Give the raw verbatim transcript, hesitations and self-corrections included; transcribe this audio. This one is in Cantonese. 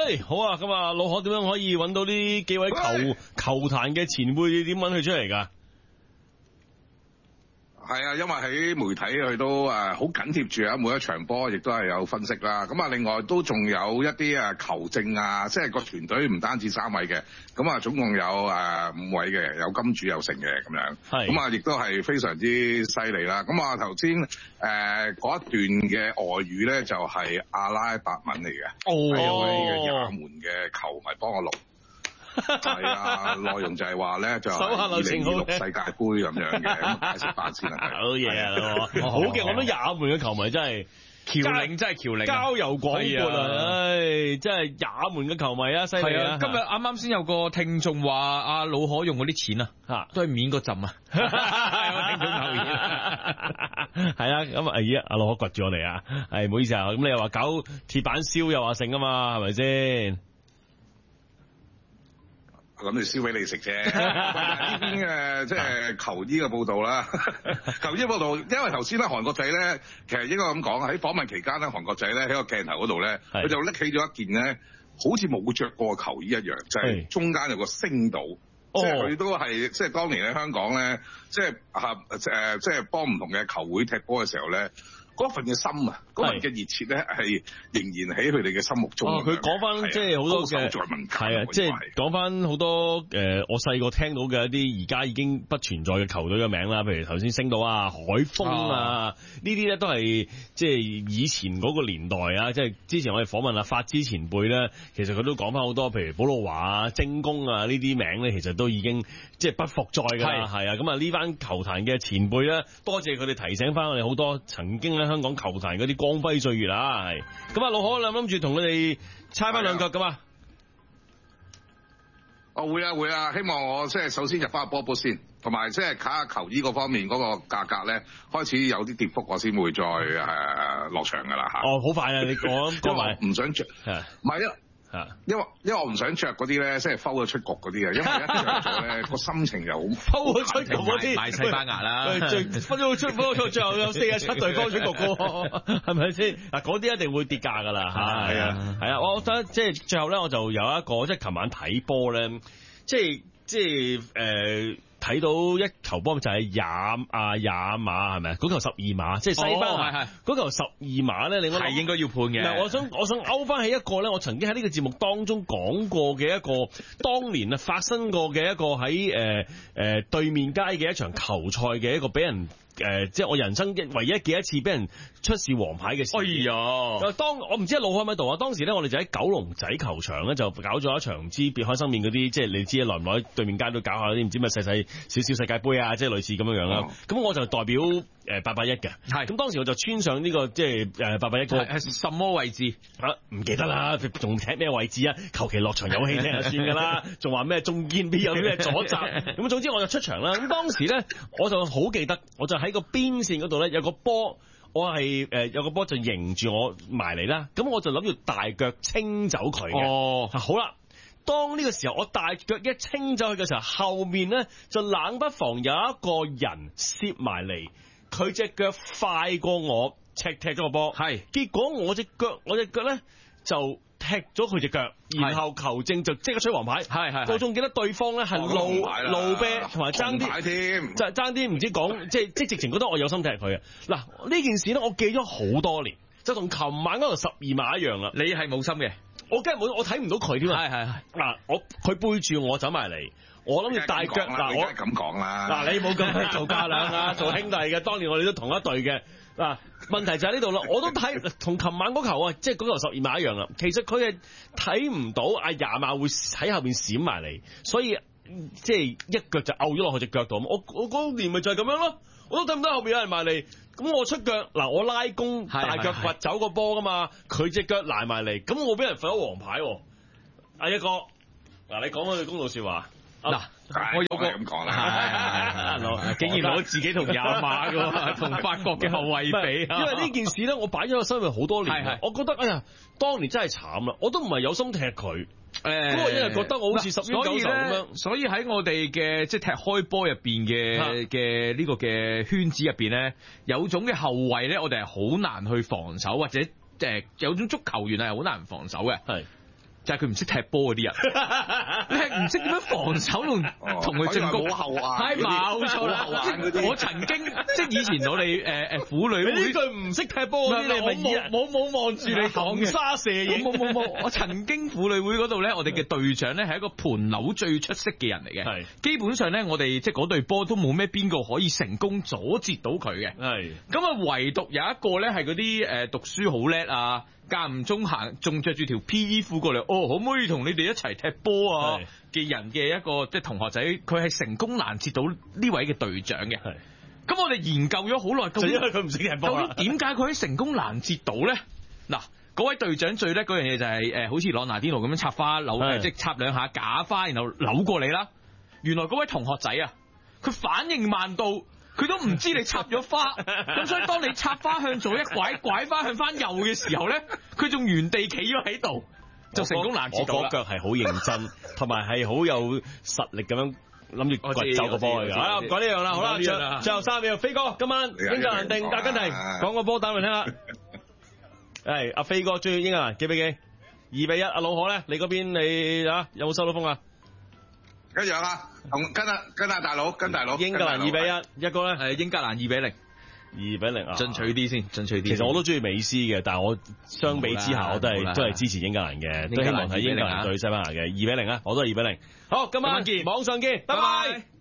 誒，好啊，咁啊，老可點樣可以揾到呢幾位球球壇嘅前輩？你點揾佢出嚟㗎？ 係啊，因為喺媒體佢都誒好緊貼住啊，每一場波亦都係有分析啦。咁啊，另外都仲有一啲誒球證啊，即係個團隊唔單止三位嘅，咁啊總共有誒五位嘅，有金主有成嘅咁樣。係。咁啊，亦都係非常之犀利啦。咁啊，頭先誒嗰一段嘅外語咧，就係阿拉伯文嚟嘅。哦。係一位嘅也門嘅球迷幫我錄。係啊，內容就係話咧就係二零二六世界盃咁樣嘅，咁解釋翻先啦。 好嘢啊！好嘅，我覺得也門嘅球迷真係僑領，真係僑領，交遊廣闊啊！唉，真係也門嘅球迷啊，犀利啊！ 今日啱啱先有個聽眾話阿老可用嗰啲錢啊，嚇都係免個浸啊！有聽眾留言， 係啊，咁啊咦，阿老可掘住我哋啊，係唔好意思啊，咁你又話搞鐵板燒又話剩啊嘛，係咪先？ 諗住燒俾你食啫。呢邊嘅即係球衣嘅報道啦，球衣報道，因為頭先咧韓國仔咧，其實應該咁講，喺訪問期間咧，韓國仔咧喺個鏡頭嗰度咧，佢就拎起咗一件咧，好似冇着過球衣一樣，就係、是、中間有個星島。即係佢都係，即係當年喺香港咧，即係嚇誒，即係幫唔同嘅球會踢波嘅時候咧，嗰份嘅心啊，嗰份嘅熱切咧，係仍然喺佢哋嘅心目中。 佢講翻即係好多嘅係啊，即係講翻好多誒、呃，我細個聽到嘅一啲而家已經不存在嘅球隊嘅名啦，譬如頭先升到啊海豐啊，呢啲咧都係即係以前嗰個年代啊，即係之前我哋訪問啊發之前輩咧，其實佢都講翻好多，譬如保路華啊、精工啊呢啲名咧，其實都已經即係不復再㗎啦，係啊，咁啊呢班球壇嘅前輩咧，多謝佢哋提醒翻我哋好多曾經咧香港球壇嗰啲光輝歲月啊，係咁啊，老可諗諗住同佢哋猜翻兩腳㗎嘛？ 我會啊會啊，希望我即係首先入翻波波先，同埋即係睇下球衣嗰方面嗰個價格咧，開始有啲跌幅，我先會再誒、呃、落場㗎啦嚇。 哦，好快啊！你講講埋， 唔想着，唔係啊。因為因為我唔想着嗰啲咧，即係摟咗出局嗰啲嘅，因為一着咗咧個心情又好摟咗出局嗰啲， 買西班牙啦， 最分咗出，分咗出，最後有四十七隊摟出局嘅，係咪先？嗱，嗰啲一定會跌價噶啦，係啊，係啊，我覺得即係最後咧，我就有一個即係琴晚睇波咧，即係即係誒。睇到一球波就係也啊也馬係咪？嗰球十二碼，即係西班牙嗰球十二碼咧，你我係應該要判嘅。 嗱，我想我想勾翻起一個咧，我曾經喺呢個節目當中講過嘅一個當年啊發生過嘅一個喺誒誒對面街嘅一場球賽嘅一個俾人。誒、呃，即係我人生唯一嘅一次俾人出示黃牌嘅事。哎呀！當我唔知老開喺度啊，當時咧我哋就喺九龍仔球場咧就搞咗一場唔知別開生面嗰啲，即係你知耐唔耐對面街都搞下啲唔知咩細細少少世界盃啊，即係類似咁樣樣啦。咁、哦、我就代表誒八八一嘅，係咁當時我就穿上呢、這個即係誒八八一個係什麼位置啊？唔記得啦，仲踢咩位置啊？求其落場有氣踢就算噶啦，仲話咩中間邊有啲咩阻閘？咁總之我就出場啦。咁當時咧我就好記得，我就喺個邊線嗰度咧有個波，我係誒、呃、有個波就迎住我埋嚟啦，咁我就諗住大腳清走佢嘅。哦，好啦，當呢個時候我大腳一清走佢嘅時候，後面咧就冷不防有一個人攝埋嚟，佢隻腳快過我，赤踢咗個波，係，結果我隻腳我隻腳咧就踢咗佢隻腳，然後球證就即刻吹黃牌，係係。我仲記得對方咧係露露啤，同埋爭啲添，就爭啲唔知講，即係即係直情覺得我有心踢佢啊！嗱，呢件事咧我記咗好多年，就同琴晚嗰度十二碼一樣啦。你係冇心嘅，我梗係冇，我睇唔到佢添啊！係係係。嗱，我佢背住我走埋嚟，我諗住大腳嗱，我咁講啦。嗱，你冇咁做家兩啊，做兄弟嘅，當年我哋都同一隊嘅。嗱，問題就喺呢度啦，我都睇同琴晚嗰球啊，即係嗰球十二碼一樣啦。其實佢係睇唔到阿也馬會喺後邊閃埋嚟，所以即係一腳就拗咗落去隻腳度。我我嗰年咪就係咁樣咯，我都睇唔到後邊有人埋嚟，咁我出腳嗱，我拉弓大腳掘走個波噶嘛，佢隻腳賴埋嚟，咁我俾人罰咗黃牌。阿一哥，嗱你講嗰句公道說話。嗱，我有個咁講啦，竟然攞自己同也馬嘅，同法國嘅後衛比，因為呢件事咧，我擺咗個心入好多年，我覺得哎呀，當年真係慘啦，我都唔係有心踢佢，誒，不過因為覺得我好似十冤九仇咁樣，所以喺我哋嘅即係踢開波入邊嘅嘅呢個嘅圈子入邊咧，有種嘅後衛咧，我哋係好難去防守，或者誒有種足球員係好難防守嘅，係。 就係佢唔識踢波嗰啲人，你係唔識點樣防守同同佢進攻， 冇後眼， 係冇錯啦。我曾經即係以前我哋誒誒婦女會呢句唔識踢波嗰啲，你咪冇冇冇望住你講嘅沙射影， 冇冇冇。我曾經婦女會嗰度咧，我哋嘅隊長咧係一個盤扭最出色嘅人嚟嘅，係基本上咧我哋即係嗰隊波都冇咩邊個可以成功阻截到佢嘅，係咁啊，唯獨有一個咧係嗰啲誒讀書好叻啊。間唔中行，仲着住條 P E 褲過嚟，哦，可唔可以同你哋一齊踢波啊？嘅人嘅一個即係同學仔，佢係成功攔截到呢位嘅隊長嘅。係，咁我哋研究咗好耐，究竟因為佢唔識踢波，究竟點解佢可以成功攔截到咧？嗱，嗰位隊長最叻嗰樣嘢就係、是、誒，好似朗拿甸奴咁樣插花扭，即係插兩下假花，然後扭過你啦。原來嗰位同學仔啊，佢反應慢到。佢都唔知你插咗花，咁所以當你插花向左一拐，拐翻向翻右嘅時候咧，佢仲原地企咗喺度，就成功攔截到啦。我嗰腳係好認真，同埋係好有實力咁樣諗住掘走個波嚟㗎。好啦，唔講呢樣啦，好啦，最最後三秒，飛哥今晚英格蘭定阿根廷，講個波打嚟聽下。係阿飛哥追英格蘭幾比幾？二比一。阿老何咧，你嗰邊你啊有冇收到風啊？ 一樣啊，同跟啊跟啊大佬跟大佬， 英格蘭二比一，一個咧係英格蘭二比零， 二比零啊， 進取啲先，進取啲。 其實我都中意美斯嘅，但係我相比之下，我都係都係支持英格蘭嘅，都希望睇英格蘭對西班牙嘅二比零啊，我都係二比零。好，今晚見，網上見，拜拜。